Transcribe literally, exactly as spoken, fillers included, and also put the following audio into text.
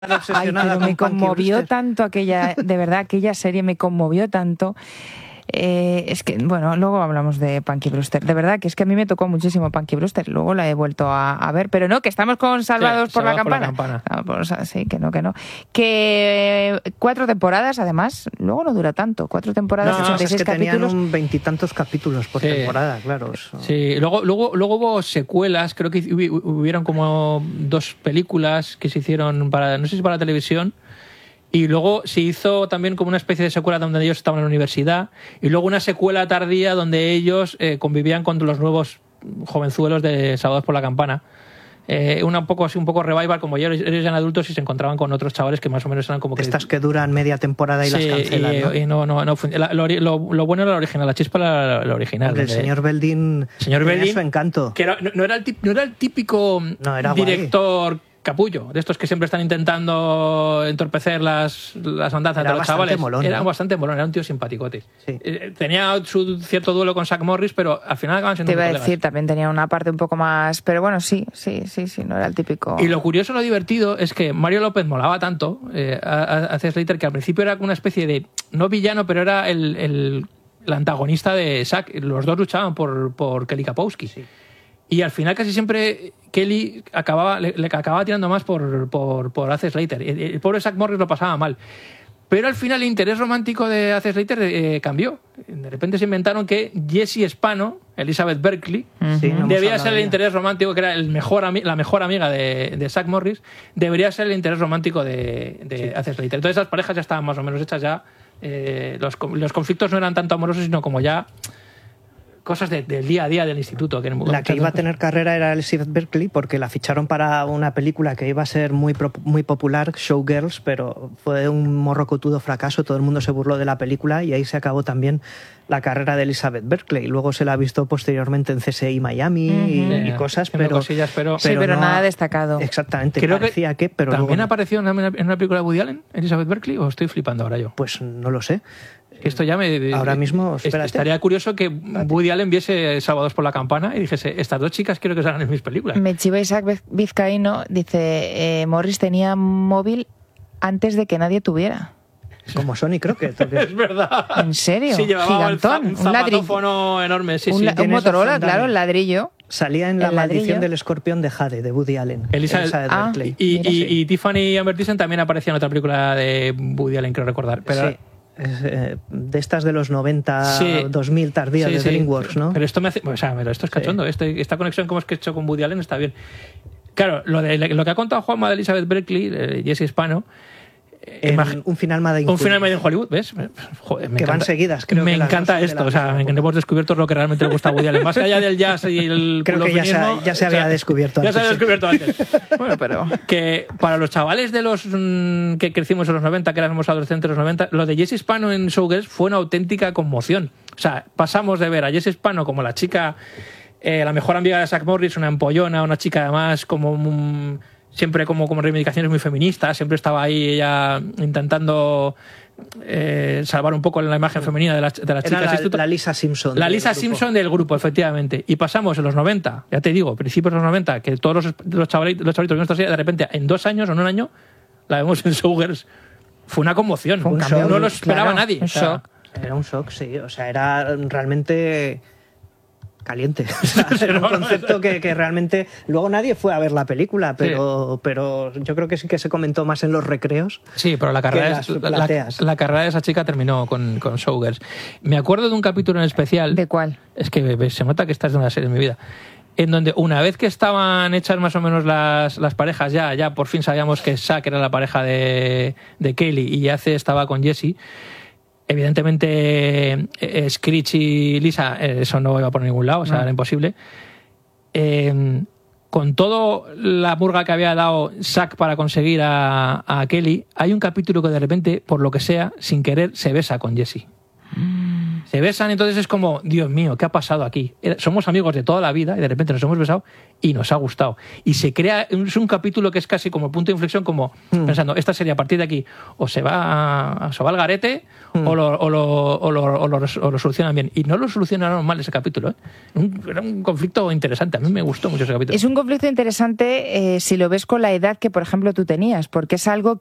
Ay, pero me conmovió tanto aquella, de verdad, aquella serie me conmovió tanto. Eh, es que, bueno, luego hablamos de Punky Brewster. De verdad que es que a mí me tocó muchísimo Punky Brewster. Luego la he vuelto a, a ver, pero no, que estamos con Salvados sí, por, la por la Campana. No, pues, sí, que no, que no. Que cuatro temporadas, además, luego no dura tanto. Cuatro temporadas, no, ochenta y seis es que capítulos. Tenían veintitantos capítulos por sí. temporada, claro. Eso. Sí, luego, luego, luego hubo secuelas. Creo que hubieron como dos películas que se hicieron para, no sé si para la televisión. Y luego se hizo también como una especie de secuela donde ellos estaban en la universidad y luego una secuela tardía donde ellos eh, convivían con los nuevos jovenzuelos de Salvados por la Campana. Eh, una un poco así, un poco revival, como ya eran adultos y se encontraban con otros chavales que más o menos eran como que... Estas que duran media temporada y sí, las cancelan, y, ¿no? Y no, no, no la, lo, lo, lo bueno era la original, la chispa era la original. Hombre, el señor Belding señor Belding, su encanto. Que era, no, no, era el, no era el típico no, era director... Guay. Capullo, de estos que siempre están intentando entorpecer las, las andanzas de los chavales. Molón, era ¿no? bastante molón, era un tío simpaticote. Sí. Eh, tenía su cierto duelo con Zack Morris, pero al final acaban siendo Te iba a colegas. decir, también tenía una parte un poco más... Pero bueno, sí, sí, sí, sí, no era el típico... Y lo curioso, lo divertido, es que Mario López molaba tanto eh, a, a C. Slater que al principio era una especie de... No villano, pero era el, el, el antagonista de Zack. Los dos luchaban por, por Kelly Kapowski. Sí. Y al final casi siempre Kelly acababa, le, le acababa tirando más por, por, por A C. Slater. El, el pobre Zack Morris lo pasaba mal. Pero al final el interés romántico de A C. Slater eh, cambió. De repente se inventaron que Jessie Spano, Elizabeth Berkley, sí, no debía ser el interés romántico, que era el mejor la mejor amiga de, de Zack Morris, debería ser el interés romántico de, de sí. A C. Slater. Entonces las parejas ya estaban más o menos hechas ya. Eh, los, los conflictos no eran tanto amorosos, sino como ya... cosas de, del día a día del instituto. Que la que iba a tener carrera era Elizabeth Berkley porque la ficharon para una película que iba a ser muy, muy popular, Showgirls, pero fue un morrocotudo fracaso, todo el mundo se burló de la película y ahí se acabó también la carrera de Elizabeth Berkley. Luego se la ha visto posteriormente en C S I Miami uh-huh. y, y cosas, pero, cosillas, pero, sí, pero, pero no nada destacado. Exactamente, creo parecía que, que pero ¿también luego... apareció en una, en una película de Woody Allen, Elizabeth Berkley, o estoy flipando ahora yo? Pues no lo sé. Esto ya me... Ahora mismo, espérate. Estaría curioso que Woody Allen viese Salvados por la Campana y dijese, estas dos chicas quiero que salgan en mis películas. Me chiva Isaac Vizcaíno, dice, eh, Morris tenía móvil antes de que nadie tuviera. Como Sony, creo que... Es verdad. ¿En serio? Sí, llevaba Gigantón, un zapatófono enorme. Sí, un, sí. la, un Motorola, claro, el ladrillo. Salía en La el maldición ladrillo. del escorpión de Jade, de Woody Allen. Elizabeth, Elizabeth ah, Berkley. Y, mira, y, sí. y Tiffany Amber Thiessen también aparecía en otra película de Woody Allen, creo recordar. Pero sí. Es, eh, de estas de los noventa, sí. dos mil tardías sí, de sí. DreamWorks, ¿no? Pero esto me hace... O sea, pero esto es cachondo. Sí. Este, esta conexión que hemos hecho con Woody Allen está bien. Claro, lo, de, lo que ha contado Juanma de Elizabeth Berkley, de Jessie Spano... En imag- un final Made in Un Hollywood. final Made in Hollywood, ¿ves? Joder, me que encanta, van seguidas, creo me que encanta esto, o sea, me hemos descubierto lo que realmente le gusta a Woody Allen. Más allá del jazz y el creo que ya se, ha, ya se había o sea, descubierto antes. Ya se había descubierto sí. antes. Bueno, pero que para los chavales de los mmm, que crecimos en los noventa, que éramos adolescentes en los noventa, lo de Jessie Spano en Showgirls fue una auténtica conmoción. O sea, pasamos de ver a Jessie Spano como la chica, eh, la mejor amiga de Zack Morris, una empollona, una chica además como... Um, siempre como, como reivindicaciones muy feministas, siempre estaba ahí ella intentando eh, salvar un poco la imagen femenina de las, de las chicas. Era la, la Lisa Simpson. La Lisa grupo. Simpson del grupo, efectivamente. Y pasamos en los noventa, ya te digo, principios de los noventa, que todos los, los chavalitos, los chavalitos de nuestra serie, de repente, en dos años o en un año, la vemos en Showgirls. Fue una conmoción. Fue un un shock, no lo esperaba claro, nadie. Un o sea, shock. Era un shock, sí. O sea, era realmente... caliente. O sea, era un concepto que, que realmente... Luego nadie fue a ver la película, pero, sí. pero yo creo que sí que se comentó más en los recreos. Sí, pero la carrera, es, la, la, la carrera de esa chica terminó con, con Showgirls. Me acuerdo de un capítulo en especial... ¿De cuál? Es que se nota que estás de una serie en mi vida. En donde una vez que estaban hechas más o menos las, las parejas, ya, ya por fin sabíamos que Zack era la pareja de, de Kelly y Ace estaba con Jessie. Evidentemente, eh, Screech y Lisa, eh, eso no iba por ningún lado, o sea, no. Era imposible. Eh, con toda la murga que había dado Zack para conseguir a, a Kelly, hay un capítulo que de repente, por lo que sea, sin querer, se besa con Jessie. Mm. Se besan, entonces es como, Dios mío, ¿qué ha pasado aquí? Somos amigos de toda la vida y de repente nos hemos besado y nos ha gustado. Y se crea, es un capítulo que es casi como punto de inflexión, como mm. pensando, esta serie a partir de aquí o se va, se va al garete mm. o, lo, o, lo, o, lo, o, lo, o lo solucionan bien. Y no lo solucionaron mal ese capítulo. ¿eh? Un, era un conflicto interesante, a mí me gustó mucho ese capítulo. Es un conflicto interesante eh, si lo ves con la edad que, por ejemplo, tú tenías, porque es algo